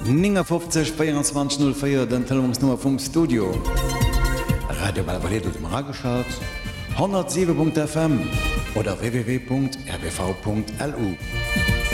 50 2404 den Telefonsnummer vom Studio. Radio Valladolid und Marageschaut 107.fm oder www.rbv.lu.